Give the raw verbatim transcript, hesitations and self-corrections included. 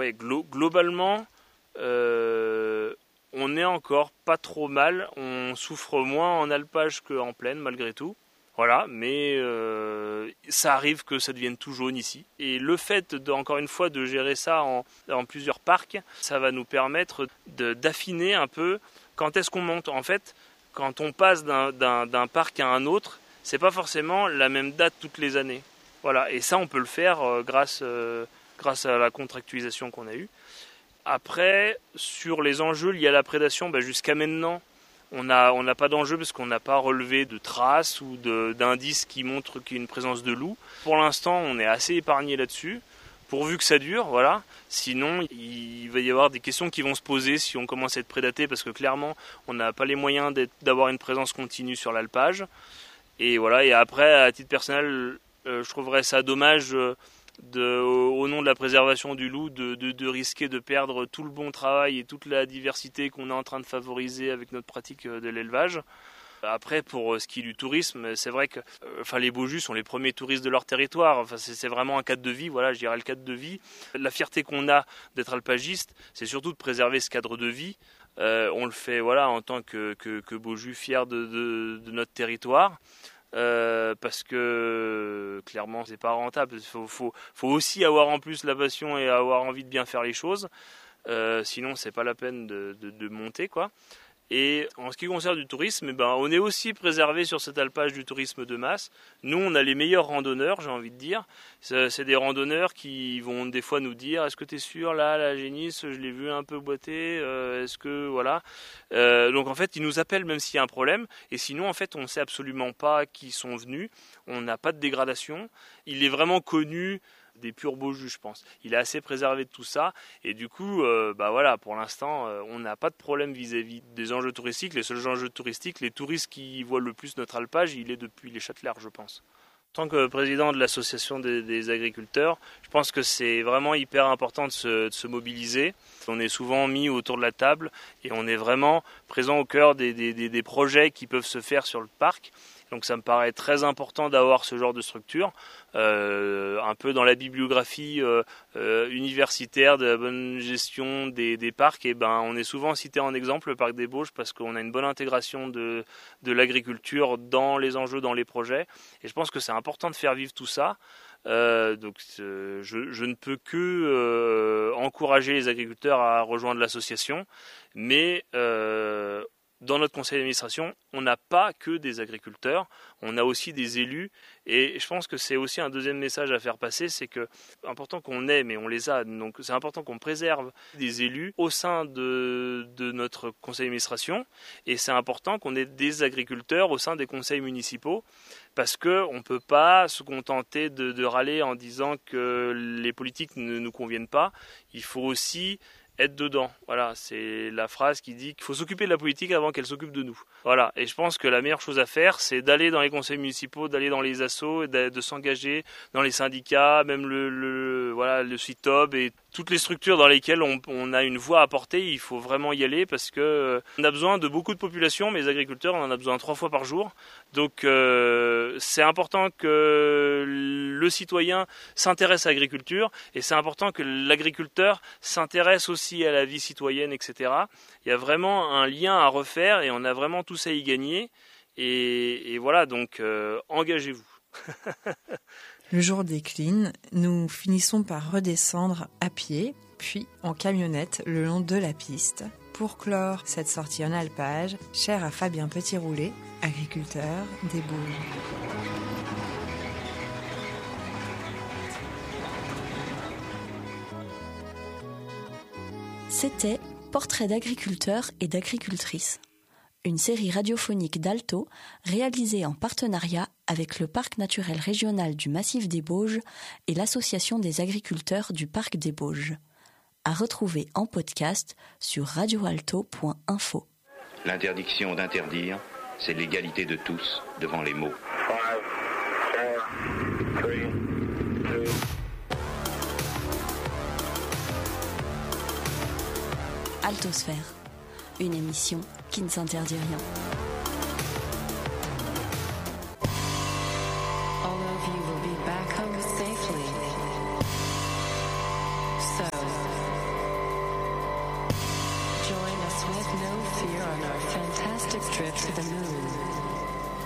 ouais, glo- globalement, euh, on n'est encore pas trop mal. On souffre moins en alpage qu'en plaine, malgré tout. Voilà, mais euh, ça arrive que ça devienne tout jaune ici. Et le fait, de, encore une fois, de gérer ça en, en plusieurs parcs, ça va nous permettre de, d'affiner un peu quand est-ce qu'on monte. En fait, quand on passe d'un, d'un, d'un parc à un autre, c'est pas forcément la même date toutes les années. Voilà, et ça, on peut le faire euh, grâce, euh, grâce à la contractualisation qu'on a eue. Après, sur les enjeux liés à la prédation, bah, jusqu'à maintenant, on n'a on n'a pas d'enjeu parce qu'on n'a pas relevé de traces ou de, d'indices qui montrent qu'il y a une présence de loup. Pour l'instant, on est assez épargné là-dessus, pourvu que ça dure, voilà. Sinon, il va y avoir des questions qui vont se poser si on commence à être prédaté, parce que clairement, on n'a pas les moyens d'avoir une présence continue sur l'alpage. Et voilà. Et après, à titre personnel, euh, je trouverais ça dommage. Euh, De, au nom de la préservation du loup, de, de, de risquer de perdre tout le bon travail et toute la diversité qu'on est en train de favoriser avec notre pratique de l'élevage. Après, pour ce qui est du tourisme, c'est vrai que enfin, les Baujus sont les premiers touristes de leur territoire. Enfin, c'est, c'est vraiment un cadre de vie, voilà, je dirais le cadre de vie. La fierté qu'on a d'être alpagiste, c'est surtout de préserver ce cadre de vie. Euh, on le fait voilà, en tant que, que, que Baujus fiers de, de, de notre territoire. Euh, parce que clairement c'est pas rentable. Il faut, faut, faut aussi avoir en plus la passion et avoir envie de bien faire les choses, euh, sinon c'est pas la peine de, de, de monter quoi. Et en ce qui concerne du tourisme, eh ben, on est aussi préservé sur cet alpage du tourisme de masse. Nous, on a les meilleurs randonneurs, j'ai envie de dire. C'est, c'est des randonneurs qui vont des fois nous dire « Est-ce que tu es sûr, là, la génisse, je l'ai vu un peu boiter, euh, est-ce que... » Voilà. Euh, donc en fait, ils nous appellent même s'il y a un problème. Et sinon, en fait, on ne sait absolument pas qui sont venus. On n'a pas de dégradation. Il est vraiment connu des purs Baujus, je pense. Il est assez préservé de tout ça, et du coup, euh, bah voilà, pour l'instant, euh, on n'a pas de problème vis-à-vis des enjeux touristiques. Les seuls enjeux touristiques, les touristes qui voient le plus notre alpage, il est depuis les Châtelards, je pense. En tant que président de l'association des, des agriculteurs, je pense que c'est vraiment hyper important de se, de se mobiliser. On est souvent mis autour de la table et on est vraiment présent au cœur des, des, des, des projets qui peuvent se faire sur le parc. Donc ça me paraît très important d'avoir ce genre de structure, euh, un peu dans la bibliographie euh, euh, universitaire de la bonne gestion des, des parcs. Et ben, on est souvent cité en exemple le parc des Bauges parce qu'on a une bonne intégration de, de l'agriculture dans les enjeux, dans les projets. Et je pense que c'est important de faire vivre tout ça. Euh, donc euh, je, je ne peux que euh, encourager les agriculteurs à rejoindre l'association, mais euh, dans notre conseil d'administration, on n'a pas que des agriculteurs, on a aussi des élus, et je pense que c'est aussi un deuxième message à faire passer, c'est que c'est important qu'on ait, mais on les a, donc c'est important qu'on préserve des élus au sein de, de notre conseil d'administration, et c'est important qu'on ait des agriculteurs au sein des conseils municipaux, parce qu'on ne peut pas se contenter de, de râler en disant que les politiques ne nous conviennent pas, il faut aussi être dedans. Voilà, c'est la phrase qui dit qu'il faut s'occuper de la politique avant qu'elle s'occupe de nous. Voilà, et je pense que la meilleure chose à faire, c'est d'aller dans les conseils municipaux, d'aller dans les assos, et de, de s'engager dans les syndicats, même le, le voilà le C I T O B et toutes les structures dans lesquelles on, on a une voix à porter. Il faut vraiment y aller parce que euh, on a besoin de beaucoup de population, mais les agriculteurs, on en a besoin trois fois par jour. Donc euh, c'est important que le citoyen s'intéresse à l'agriculture et c'est important que l'agriculteur s'intéresse aussi à la vie citoyenne, et cetera. Il y a vraiment un lien à refaire et on a vraiment tous à y gagner. Et, et voilà, donc euh, engagez-vous. Le jour décline, nous finissons par redescendre à pied, puis en camionnette le long de la piste, pour clore cette sortie en alpage, chère à Fabien Petit-Roulet, agriculteur des Bauges. C'était Portrait d'agriculteurs et d'agricultrices, une série radiophonique d'Alto réalisée en partenariat avec le Parc naturel régional du Massif des Bauges et l'Association des agriculteurs du Parc des Bauges. À retrouver en podcast sur radio alto point info. L'interdiction d'interdire, c'est l'égalité de tous devant les mots. Five, four, three, two. Altosphère, une émission qui ne s'interdit rien. All of you will be back home safely. So with no fear on our fantastic trip to the moon.